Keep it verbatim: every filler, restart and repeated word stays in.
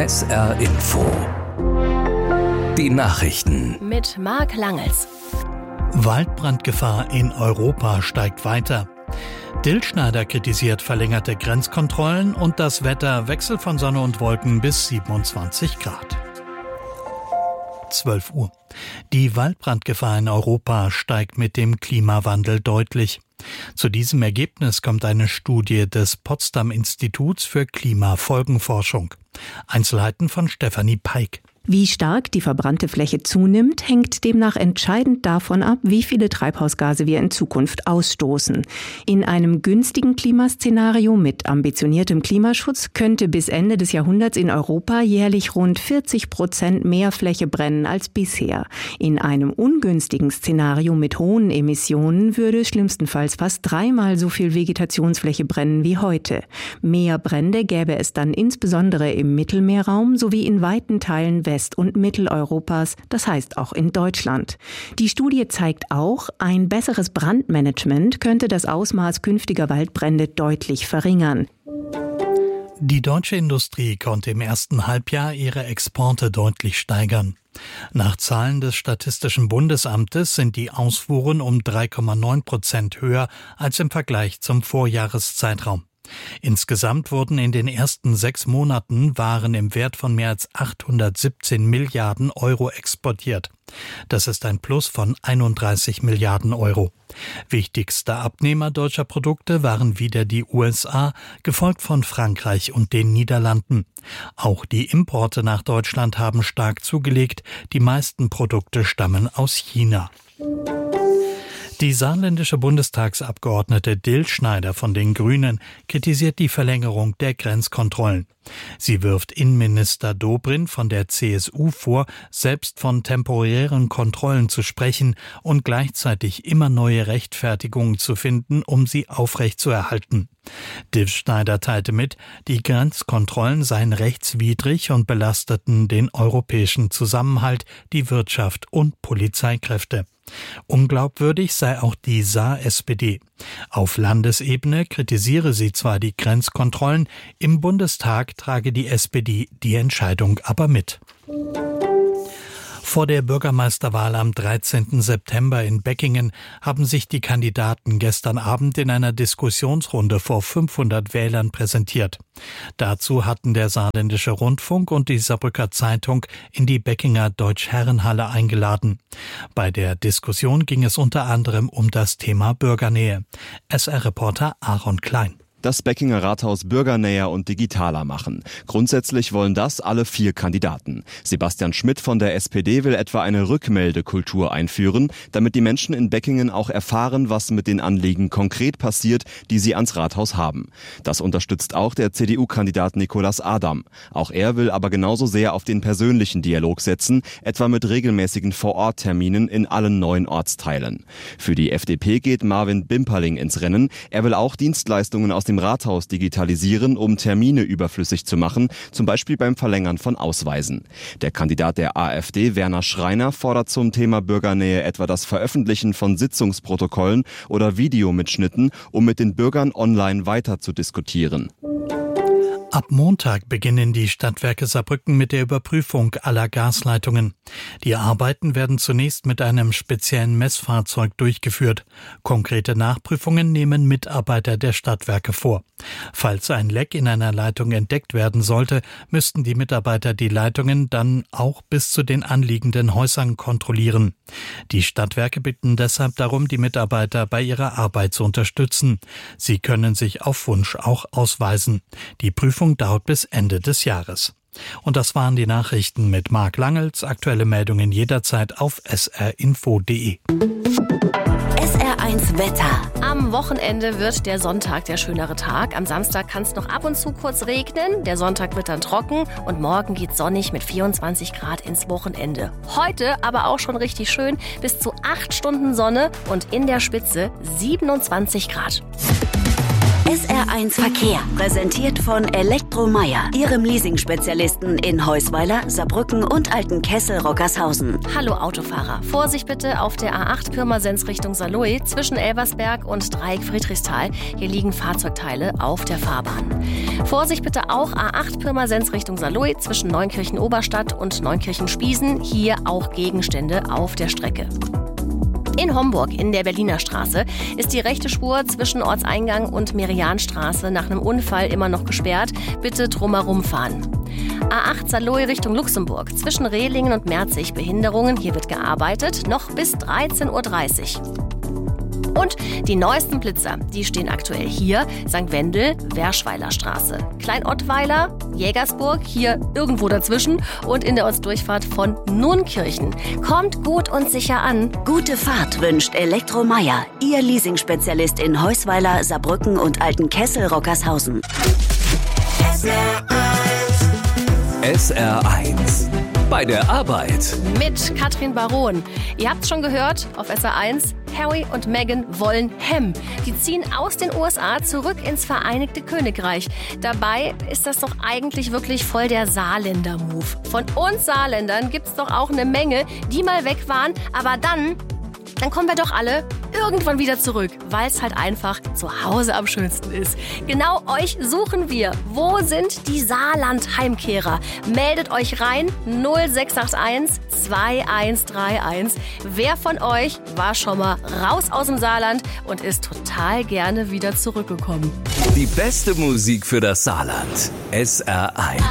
S R Info. Die Nachrichten. Mit Marc Langels. Waldbrandgefahr in Europa steigt weiter. Dillschneider kritisiert verlängerte Grenzkontrollen und das Wetter Wechsel von Sonne und Wolken bis siebenundzwanzig Grad. zwölf Uhr. Die Waldbrandgefahr in Europa steigt mit dem Klimawandel deutlich. Zu diesem Ergebnis kommt eine Studie des Potsdam-Instituts für Klimafolgenforschung. Einzelheiten von Stefanie Peik. Wie stark die verbrannte Fläche zunimmt, hängt demnach entscheidend davon ab, wie viele Treibhausgase wir in Zukunft ausstoßen. In einem günstigen Klimaszenario mit ambitioniertem Klimaschutz könnte bis Ende des Jahrhunderts in Europa jährlich rund vierzig Prozent mehr Fläche brennen als bisher. In einem ungünstigen Szenario mit hohen Emissionen würde schlimmstenfalls fast dreimal so viel Vegetationsfläche brennen wie heute. Mehr Brände gäbe es dann insbesondere im Mittelmeerraum sowie in weiten Teilen West- und Mitteleuropas, das heißt auch in Deutschland. Die Studie zeigt auch, ein besseres Brandmanagement könnte das Ausmaß künftiger Waldbrände deutlich verringern. Die deutsche Industrie konnte im ersten Halbjahr ihre Exporte deutlich steigern. Nach Zahlen des Statistischen Bundesamtes sind die Ausfuhren um drei Komma neun Prozent höher als im Vergleich zum Vorjahreszeitraum. Insgesamt wurden in den ersten sechs Monaten Waren im Wert von mehr als achthundertsiebzehn Milliarden Euro exportiert. Das ist ein Plus von einunddreißig Milliarden Euro. Wichtigste Abnehmer deutscher Produkte waren wieder die U S A, gefolgt von Frankreich und den Niederlanden. Auch die Importe nach Deutschland haben stark zugelegt. Die meisten Produkte stammen aus China. Die saarländische Bundestagsabgeordnete Dillschneider von den Grünen kritisiert die Verlängerung der Grenzkontrollen. Sie wirft Innenminister Dobrindt von der C S U vor, selbst von temporären Kontrollen zu sprechen und gleichzeitig immer neue Rechtfertigungen zu finden, um sie aufrechtzuerhalten. Dillschneider teilte mit, die Grenzkontrollen seien rechtswidrig und belasteten den europäischen Zusammenhalt, die Wirtschaft und Polizeikräfte. Unglaubwürdig sei auch die Saar-S P D. Auf Landesebene kritisiere sie zwar die Grenzkontrollen, im Bundestag trage die S P D die Entscheidung aber mit. Vor der Bürgermeisterwahl am dreizehnten September in Beckingen haben sich die Kandidaten gestern Abend in einer Diskussionsrunde vor fünfhundert Wählern präsentiert. Dazu hatten der Saarländische Rundfunk und die Saarbrücker Zeitung in die Beckinger Deutsch-Herrenhalle eingeladen. Bei der Diskussion ging es unter anderem um das Thema Bürgernähe. S R-Reporter Aaron Klein. Das Beckinger Rathaus bürgernäher und digitaler machen. Grundsätzlich wollen das alle vier Kandidaten. Sebastian Schmidt von der S P D will etwa eine Rückmeldekultur einführen, damit die Menschen in Beckingen auch erfahren, was mit den Anliegen konkret passiert, die sie ans Rathaus haben. Das unterstützt auch der C D U-Kandidat Nicolas Adam. Auch er will aber genauso sehr auf den persönlichen Dialog setzen, etwa mit regelmäßigen Vor-Ort-Terminen in allen neuen Ortsteilen. Für die F D P geht Marvin Bimperling ins Rennen. Er will auch Dienstleistungen aus dem Rathaus digitalisieren, um Termine überflüssig zu machen, zum Beispiel beim Verlängern von Ausweisen. Der Kandidat der AfD, Werner Schreiner, fordert zum Thema Bürgernähe etwa das Veröffentlichen von Sitzungsprotokollen oder Videomitschnitten, um mit den Bürgern online weiter zu diskutieren. Ab Montag beginnen die Stadtwerke Saarbrücken mit der Überprüfung aller Gasleitungen. Die Arbeiten werden zunächst mit einem speziellen Messfahrzeug durchgeführt. Konkrete Nachprüfungen nehmen Mitarbeiter der Stadtwerke vor. Falls ein Leck in einer Leitung entdeckt werden sollte, müssten die Mitarbeiter die Leitungen dann auch bis zu den anliegenden Häusern kontrollieren. Die Stadtwerke bitten deshalb darum, die Mitarbeiter bei ihrer Arbeit zu unterstützen. Sie können sich auf Wunsch auch ausweisen. Die Prüfung dauert bis Ende des Jahres. Und das waren die Nachrichten mit Marc Langels. Aktuelle Meldungen jederzeit auf s r info punkt d e. S R eins Wetter. Am Wochenende wird der Sonntag der schönere Tag. Am Samstag kann es noch ab und zu kurz regnen. Der Sonntag wird dann trocken und morgen geht sonnig mit vierundzwanzig Grad ins Wochenende. Heute aber auch schon richtig schön. Bis zu acht Stunden Sonne und in der Spitze siebenundzwanzig Grad. S R eins Verkehr, präsentiert von Elektromeyer, Ihrem Leasing-Spezialisten in Heusweiler, Saarbrücken und Altenkessel-Rockershausen. Hallo Autofahrer, Vorsicht bitte auf der A acht Pirmasens Richtung Saarlouis zwischen Elversberg und Dreieck Friedrichsthal. Hier liegen Fahrzeugteile auf der Fahrbahn. Vorsicht bitte auch A acht Pirmasens Richtung Saarlouis zwischen Neunkirchen-Oberstadt und Neunkirchen-Spiesen. Hier auch Gegenstände auf der Strecke. In Homburg in der Berliner Straße ist die rechte Spur zwischen Ortseingang und Merianstraße nach einem Unfall immer noch gesperrt. Bitte drumherum fahren. A acht Saarlouis Richtung Luxemburg zwischen Rehlingen und Merzig Behinderungen. Hier wird gearbeitet, noch bis dreizehn Uhr dreißig. Und die neuesten Blitzer, die stehen aktuell hier, Sankt Wendel, Werschweiler Straße, Kleinottweiler, Jägersburg, hier irgendwo dazwischen und in der Ortsdurchfahrt von Nunkirchen. Kommt gut und sicher an. Gute Fahrt wünscht Elektromeyer, Ihr Leasing-Spezialist in Heusweiler, Saarbrücken und Altenkessel-Rockershausen. S R eins. Bei der Arbeit. Mit Katrin Baron. Ihr habt's schon gehört auf S R eins. Harry und Meghan wollen Hem. Die ziehen aus den U S A zurück ins Vereinigte Königreich. Dabei ist das doch eigentlich wirklich voll der Saarländer-Move. Von uns Saarländern gibt's doch auch eine Menge, die mal weg waren, aber dann... Dann kommen wir doch alle irgendwann wieder zurück, weil es halt einfach zu Hause am schönsten ist. Genau euch suchen wir. Wo sind die Saarland-Heimkehrer? Meldet euch rein null sechs acht eins zwei eins drei eins. Wer von euch war schon mal raus aus dem Saarland und ist total gerne wieder zurückgekommen? Die beste Musik für das Saarland. S R eins.